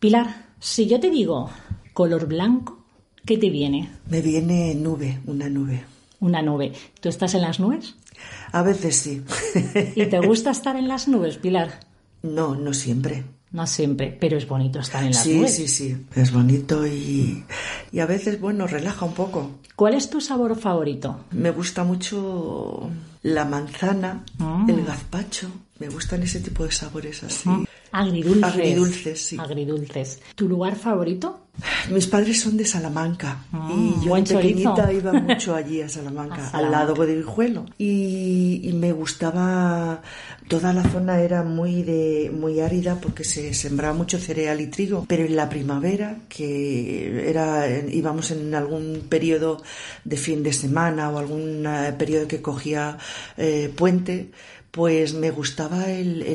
Pilar, si yo te digo color blanco, ¿qué te viene? Me viene nube, una nube. Una nube. ¿Tú estás en las nubes? A veces sí. ¿Y te gusta estar en las nubes, Pilar? No, no siempre. No siempre, pero es bonito estar en las Sí, nubes. sí. Es bonito y a veces, bueno, relaja un poco. ¿Cuál es tu sabor favorito? Me gusta mucho la manzana, el gazpacho. Me gustan ese tipo de sabores así. Agridulces. Agridulces, sí. Agridulces. ¿Tu lugar favorito? Mis padres son de Salamanca y yo buen de pequeñita chorizo. iba mucho allí a Salamanca, al lado de Guijuelo. Y me gustaba, toda la zona era muy árida porque se sembraba mucho cereal y trigo, pero en la primavera, íbamos en algún periodo de fin de semana o algún periodo que cogía puente, pues me gustaba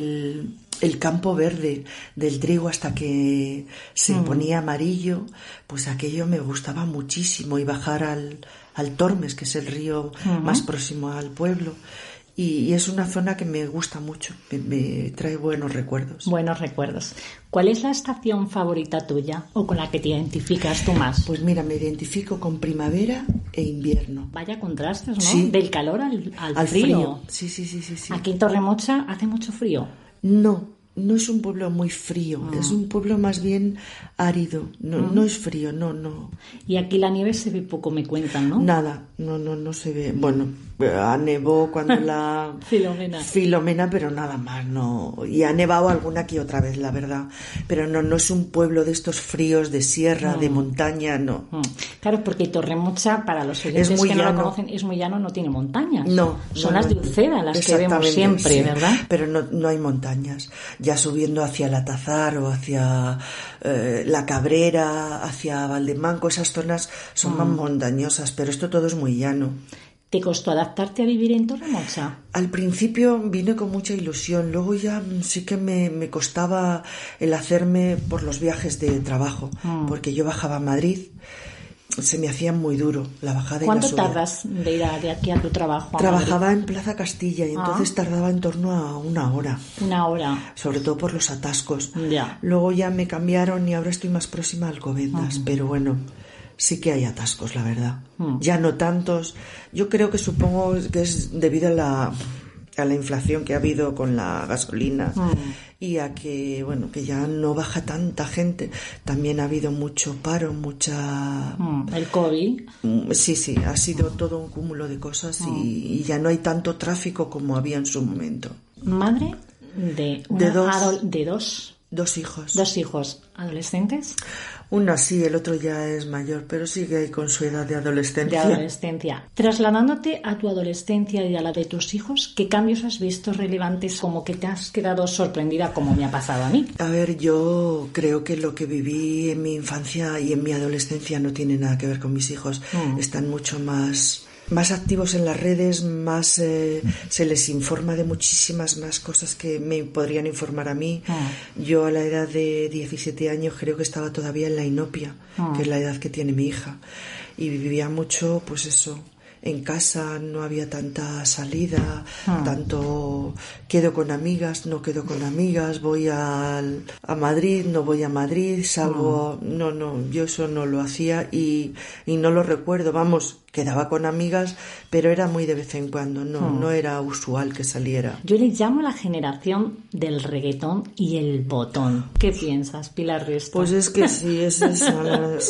el campo verde del trigo hasta que se ponía amarillo, pues aquello me gustaba muchísimo, y bajar al Tormes, que es el río más próximo al pueblo. Y es una zona que me gusta mucho, me trae buenos recuerdos. Buenos recuerdos. ¿Cuál es la estación favorita tuya o con la que te identificas tú más? Pues mira, me identifico con primavera e invierno. Vaya contrastes, ¿no? Sí. Del calor al frío. Sí. Aquí en Torremocha hace mucho frío. No es un pueblo muy frío, es un pueblo más bien árido, no es frío, no. Y aquí la nieve se ve poco, me cuentan, ¿no? Nada, no se ve. Bueno, nevó cuando la Filomena, pero nada más, no. Y ha nevado alguna que otra vez, la verdad. Pero no es un pueblo de estos fríos de sierra, de montaña, no. Claro, porque Torremocha, para los oyentes que no lo conocen, es muy llano, no tiene montañas. Son las de Uceda las que vemos siempre, sí, ¿verdad? Pero no hay montañas. Ya subiendo hacia el Atazar o hacia la Cabrera, hacia Valdemanco, esas zonas son más montañosas, pero esto todo es muy llano. ¿Te costó adaptarte a vivir en Torremocha? Al principio vine con mucha ilusión, luego ya sí que me costaba el hacerme por los viajes de trabajo, porque yo bajaba a Madrid. Se me hacía muy duro la bajada y la subida. ¿Cuánto tardas de ir de aquí a tu trabajo? Trabajaba en Plaza Castilla y entonces tardaba en torno a 1 hora. 1 hora. Sobre todo por los atascos. Ya. Luego ya me cambiaron y ahora estoy más próxima a Alcobendas, pero bueno, sí que hay atascos, la verdad. Ya no tantos. Yo creo que supongo que es debido a la inflación que ha habido con la gasolina y a que, bueno, que ya no baja tanta gente. También ha habido mucho paro, el COVID. Sí, ha sido todo un cúmulo de cosas y ya no hay tanto tráfico como había en su momento. Madre de dos hijos. 2 hijos adolescentes. Una sí, el otro ya es mayor, pero sigue ahí con su edad de adolescencia. Trasladándote a tu adolescencia y a la de tus hijos, ¿qué cambios has visto relevantes, como que te has quedado sorprendida, como me ha pasado a mí? A ver, yo creo que lo que viví en mi infancia y en mi adolescencia no tiene nada que ver con mis hijos. Están mucho más activos en las redes, se les informa de muchísimas más cosas que me podrían informar a mí. Yo a la edad de 17 años creo que estaba todavía en la inopia, que es la edad que tiene mi hija, y vivía mucho, pues eso, en casa, no había tanta salida, tanto quedo con amigas, no quedo con amigas, voy a Madrid, no voy a Madrid, salgo, yo eso no lo hacía y no lo recuerdo, vamos, quedaba con amigas, pero era muy de vez en cuando, no era usual que saliera. Yo le llamo la generación del reggaetón y el botón. ¿Qué piensas, Pilar Riestra? Pues es que sí, es esa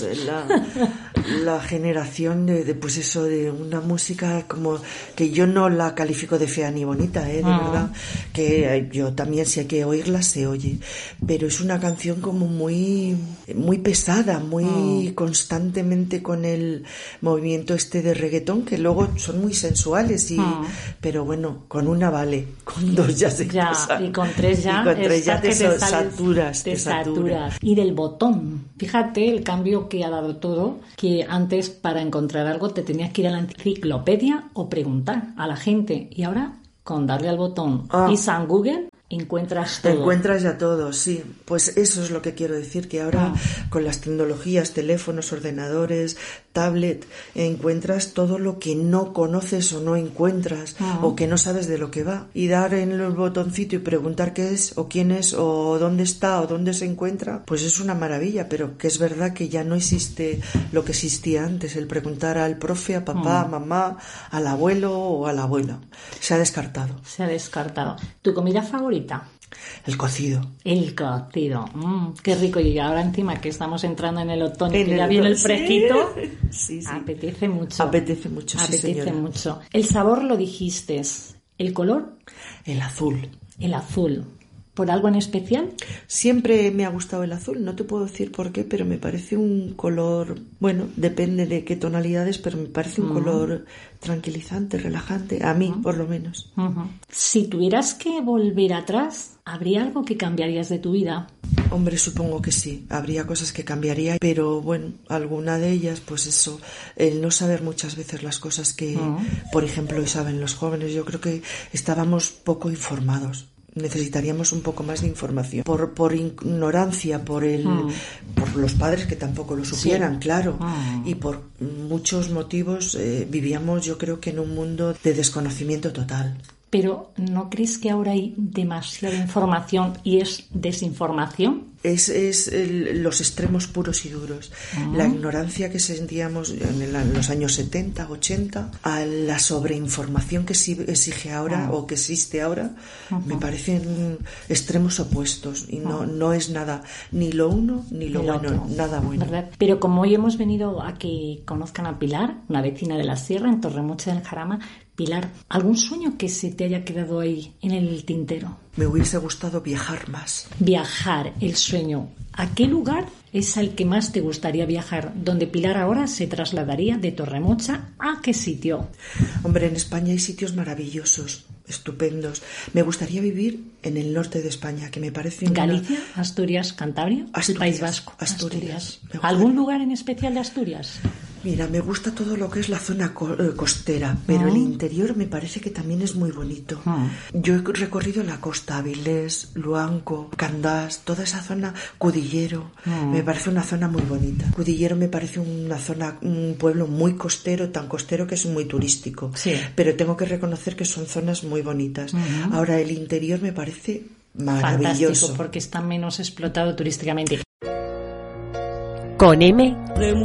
la generación de pues eso, de una música como que yo no la califico de fea ni bonita, de verdad, que yo también si hay que oírla se oye, pero es una canción como muy pesada, muy constantemente con el movimiento de reggaetón, que luego son muy sensuales pero bueno, con una vale, con 2 ya se pasa. Y con 3 ya, te saturas. Y del botón, fíjate el cambio que ha dado todo, que antes para encontrar algo te tenías que ir a la enciclopedia o preguntar a la gente, y ahora con darle al botón y San Google encuentras todo. Encuentras ya todo, sí. Pues eso es lo que quiero decir, que ahora con las tecnologías, teléfonos, ordenadores, tablet encuentras todo lo que no conoces o no encuentras o que no sabes de lo que va. Y dar en el botoncito y preguntar qué es o quién es o dónde está o dónde se encuentra, pues es una maravilla, pero que es verdad que ya no existe lo que existía antes, el preguntar al profe, a papá, a mamá, al abuelo o a la abuela. Se ha descartado. Se ha descartado. ¿Tu comida favorita? El cocido. El cocido. Qué rico. Y ahora encima que estamos entrando en el otoño, que ya viene el fresquito, sí. Apetece mucho. Apetece mucho, sí, señora. Apetece mucho. El sabor lo dijiste. ¿El color? El azul. El azul. ¿Por algo en especial? Siempre me ha gustado el azul, no te puedo decir por qué, pero me parece un color, bueno, depende de qué tonalidades, pero me parece un color tranquilizante, relajante, a mí por lo menos. Si tuvieras que volver atrás, ¿habría algo que cambiarías de tu vida? Hombre, supongo que sí, habría cosas que cambiaría, pero bueno, alguna de ellas, pues eso, el no saber muchas veces las cosas que, por ejemplo, hoy saben los jóvenes, yo creo que estábamos poco informados. Necesitaríamos un poco más de información. Por ignorancia, por los padres que tampoco lo supieran, claro. Y por muchos motivos vivíamos, yo creo que en un mundo de desconocimiento total. Pero ¿no crees que ahora hay demasiada información y es desinformación? Es los extremos puros y duros. La ignorancia que sentíamos en los años 70, 80, a la sobreinformación que exige ahora o que existe ahora, me parecen extremos opuestos y no es nada, ni lo uno ni lo bueno, nada bueno. ¿Verdad? Pero como hoy hemos venido a que conozcan a Pilar, una vecina de la sierra, en Torremocha del Jarama, Pilar, ¿algún sueño que se te haya quedado ahí en el tintero? Me hubiese gustado viajar más. Viajar, el sueño. ¿A qué lugar es al que más te gustaría viajar? ¿Donde Pilar ahora se trasladaría de Torremocha a qué sitio? Hombre, en España hay sitios maravillosos, estupendos. Me gustaría vivir en el norte de España, que me parece ¿Galicia, Asturias, Cantabria? Asturias, el País Vasco. Asturias. ¿Algún lugar en especial de Asturias? Mira, me gusta todo lo que es la zona costera, pero el interior me parece que también es muy bonito. Yo he recorrido la costa, Avilés, Luanco, Candás, toda esa zona, Cudillero, me parece una zona muy bonita. Cudillero me parece un pueblo muy costero, tan costero que es muy turístico, pero tengo que reconocer que son zonas muy bonitas. Ahora, el interior me parece maravilloso. Fantástico, porque está menos explotado turísticamente. Con M